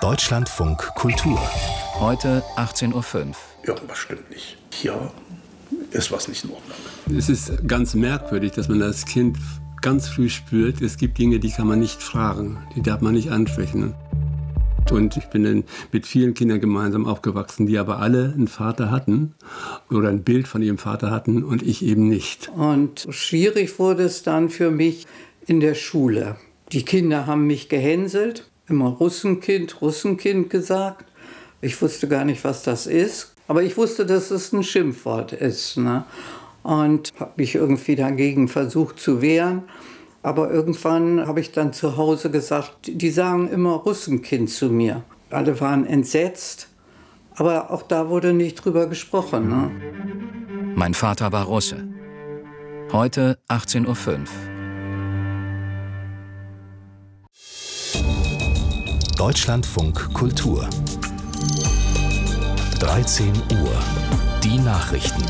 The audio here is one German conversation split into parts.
Deutschlandfunk Kultur. Heute 18:05 Uhr. Irgendwas stimmt nicht. Hier ist was nicht in Ordnung. Es ist ganz merkwürdig, dass man als Kind ganz früh spürt, es gibt Dinge, die kann man nicht fragen, die darf man nicht ansprechen. Und ich bin dann mit vielen Kindern gemeinsam aufgewachsen, die aber alle einen Vater hatten oder ein Bild von ihrem Vater hatten und ich eben nicht. Und schwierig wurde es dann für mich in der Schule. Die Kinder haben mich gehänselt, immer Russenkind gesagt. Ich wusste gar nicht, was das ist. Aber ich wusste, dass es ein Schimpfwort ist. Ne? Und habe mich irgendwie dagegen versucht zu wehren. Aber irgendwann habe ich dann zu Hause gesagt, die sagen immer Russenkind zu mir. Alle waren entsetzt, aber auch da wurde nicht drüber gesprochen. Ne? Mein Vater war Russe. Heute 18:05 Uhr. Deutschlandfunk Kultur. 13 Uhr. Die Nachrichten.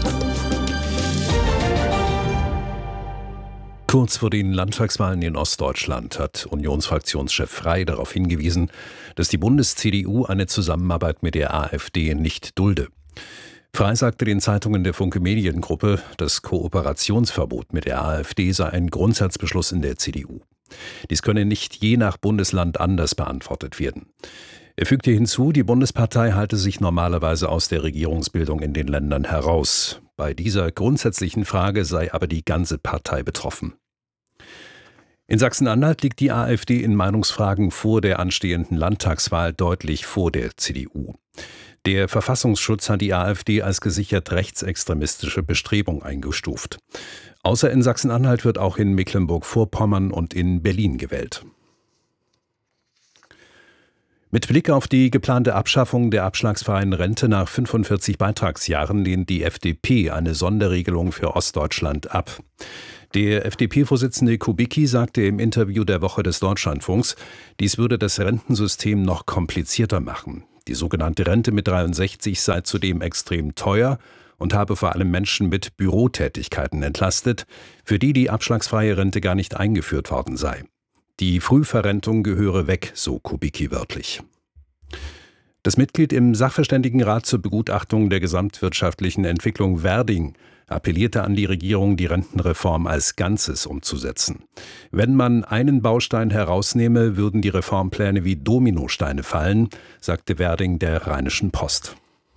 Kurz vor den Landtagswahlen in Ostdeutschland hat Unionsfraktionschef Frey darauf hingewiesen, dass die Bundes-CDU eine Zusammenarbeit mit der AfD nicht dulde. Frey sagte den Zeitungen der Funke Mediengruppe, das Kooperationsverbot mit der AfD sei ein Grundsatzbeschluss in der CDU. Dies könne nicht je nach Bundesland anders beantwortet werden. Er fügte hinzu, die Bundespartei halte sich normalerweise aus der Regierungsbildung in den Ländern heraus. Bei dieser grundsätzlichen Frage sei aber die ganze Partei betroffen. In Sachsen-Anhalt liegt die AfD in Meinungsfragen vor der anstehenden Landtagswahl deutlich vor der CDU. Der Verfassungsschutz hat die AfD als gesichert rechtsextremistische Bestrebung eingestuft. Außer in Sachsen-Anhalt wird auch in Mecklenburg-Vorpommern und in Berlin gewählt. Mit Blick auf die geplante Abschaffung der abschlagsfreien Rente nach 45 Beitragsjahren lehnt die FDP eine Sonderregelung für Ostdeutschland ab. Der FDP-Vorsitzende Kubicki sagte im Interview der Woche des Deutschlandfunks, dies würde das Rentensystem noch komplizierter machen. Die sogenannte Rente mit 63 sei zudem extrem teuer und habe vor allem Menschen mit Bürotätigkeiten entlastet, für die die abschlagsfreie Rente gar nicht eingeführt worden sei. Die Frühverrentung gehöre weg, so Kubicki wörtlich. Das Mitglied im Sachverständigenrat zur Begutachtung der gesamtwirtschaftlichen Entwicklung Werding appellierte an die Regierung, die Rentenreform als Ganzes umzusetzen. Wenn man einen Baustein herausnehme, würden die Reformpläne wie Dominosteine fallen, sagte Werding der Rheinischen Post.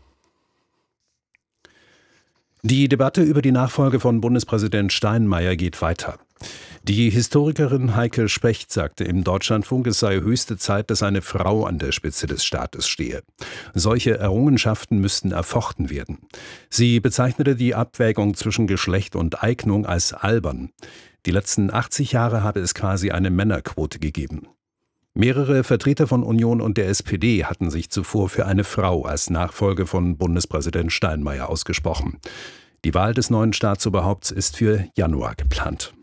Die Debatte über die Nachfolge von Bundespräsident Steinmeier geht weiter. Die Historikerin Heike Specht sagte im Deutschlandfunk, es sei höchste Zeit, dass eine Frau an der Spitze des Staates stehe. Solche Errungenschaften müssten erfochten werden. Sie bezeichnete die Abwägung zwischen Geschlecht und Eignung als albern. Die letzten 80 Jahre habe es quasi eine Männerquote gegeben. Mehrere Vertreter von Union und der SPD hatten sich zuvor für eine Frau als Nachfolge von Bundespräsident Steinmeier ausgesprochen. Die Wahl des neuen Staatsoberhaupts ist für Januar geplant.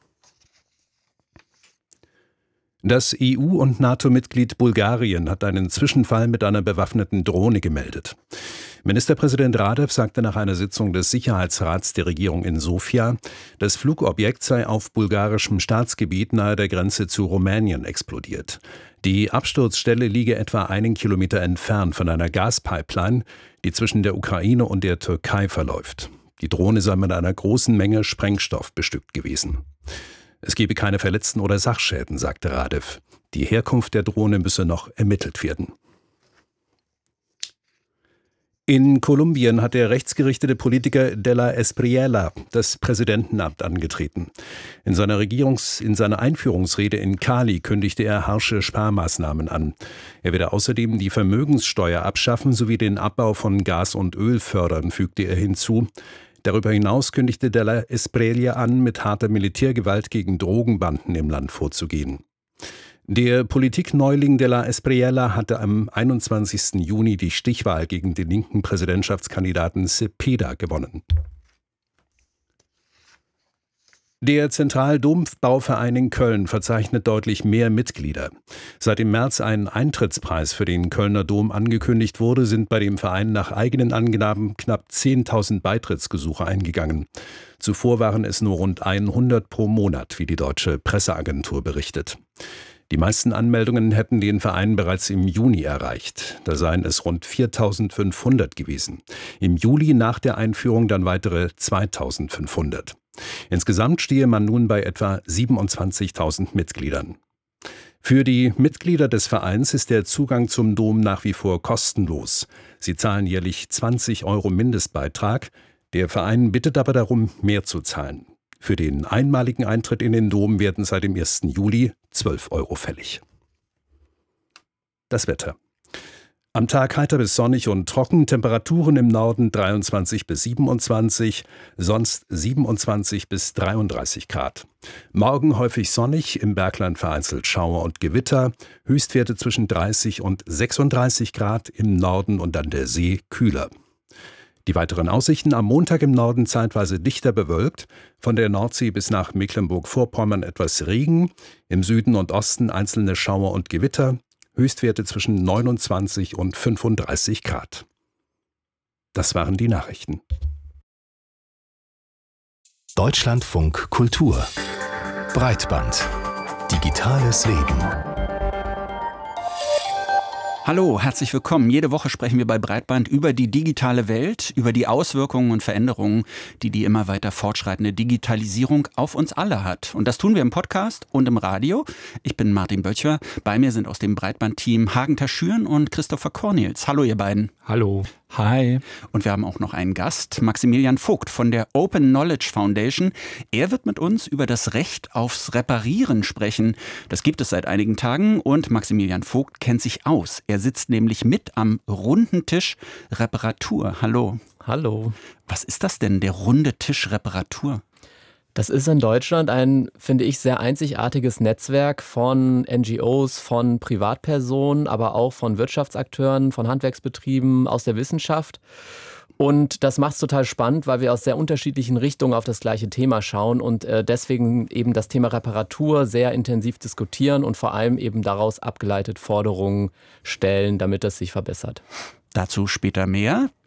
Das EU- und NATO-Mitglied Bulgarien hat einen Zwischenfall mit einer bewaffneten Drohne gemeldet. Ministerpräsident Radev sagte nach einer Sitzung des Sicherheitsrats der Regierung in Sofia, das Flugobjekt sei auf bulgarischem Staatsgebiet nahe der Grenze zu Rumänien explodiert. Die Absturzstelle liege etwa 1 Kilometer entfernt von einer Gaspipeline, die zwischen der Ukraine und der Türkei verläuft. Die Drohne sei mit einer großen Menge Sprengstoff bestückt gewesen. Es gebe keine Verletzten oder Sachschäden, sagte Radev. Die Herkunft der Drohne müsse noch ermittelt werden. In Kolumbien hat der rechtsgerichtete Politiker De la Espriella das Präsidentenamt angetreten. In seiner Einführungsrede in Cali kündigte er harsche Sparmaßnahmen an. Er werde außerdem die Vermögenssteuer abschaffen sowie den Abbau von Gas und Öl fördern, fügte er hinzu. Darüber hinaus kündigte De la Espriella an, mit harter Militärgewalt gegen Drogenbanden im Land vorzugehen. Der Politikneuling De la Espriella hatte am 21. Juni die Stichwahl gegen den linken Präsidentschaftskandidaten Cepeda gewonnen. Der Zentraldombauverein in Köln verzeichnet deutlich mehr Mitglieder. Seit im März ein Eintrittspreis für den Kölner Dom angekündigt wurde, sind bei dem Verein nach eigenen Angaben knapp 10.000 Beitrittsgesuche eingegangen. Zuvor waren es nur rund 100 pro Monat, wie die deutsche Presseagentur berichtet. Die meisten Anmeldungen hätten den Verein bereits im Juni erreicht. Da seien es rund 4.500 gewesen. Im Juli nach der Einführung dann weitere 2.500. Insgesamt stehe man nun bei etwa 27.000 Mitgliedern. Für die Mitglieder des Vereins ist der Zugang zum Dom nach wie vor kostenlos. Sie zahlen jährlich 20 € Mindestbeitrag. Der Verein bittet aber darum, mehr zu zahlen. Für den einmaligen Eintritt in den Dom werden seit dem 1. Juli 12 € fällig. Das Wetter. Am Tag heiter bis sonnig und trocken, Temperaturen im Norden 23 bis 27, sonst 27 bis 33 Grad. Morgen häufig sonnig, im Bergland vereinzelt Schauer und Gewitter, Höchstwerte zwischen 30 und 36 Grad, im Norden und an der See kühler. Die weiteren Aussichten: am Montag im Norden zeitweise dichter bewölkt, von der Nordsee bis nach Mecklenburg-Vorpommern etwas Regen, im Süden und Osten einzelne Schauer und Gewitter, Höchstwerte zwischen 29 und 35 Grad. Das waren die Nachrichten. Deutschlandfunk Kultur. Breitband. Digitales Leben. Hallo, herzlich willkommen. Jede Woche sprechen wir bei Breitband über die digitale Welt, über die Auswirkungen und Veränderungen, die die immer weiter fortschreitende Digitalisierung auf uns alle hat. Und das tun wir im Podcast und im Radio. Ich bin Martin Böttcher. Bei mir sind aus dem Breitband-Team Hagen Taschüren und Christopher Cornels. Hallo ihr beiden. Hallo. Hi. Und wir haben auch noch einen Gast, Maximilian Vogt von der Open Knowledge Foundation. Er wird mit uns über das Recht aufs Reparieren sprechen. Das gibt es seit einigen Tagen und Maximilian Vogt kennt sich aus. Er sitzt nämlich mit am runden Tisch Reparatur. Hallo. Hallo. Was ist das denn, der runde Tisch Reparatur? Das ist in Deutschland ein, finde ich, sehr einzigartiges Netzwerk von NGOs, von Privatpersonen, aber auch von Wirtschaftsakteuren, von Handwerksbetrieben, aus der Wissenschaft. Und das macht es total spannend, weil wir aus sehr unterschiedlichen Richtungen auf das gleiche Thema schauen und deswegen eben das Thema Reparatur sehr intensiv diskutieren und vor allem eben daraus abgeleitet Forderungen stellen, damit es sich verbessert. Dazu später mehr.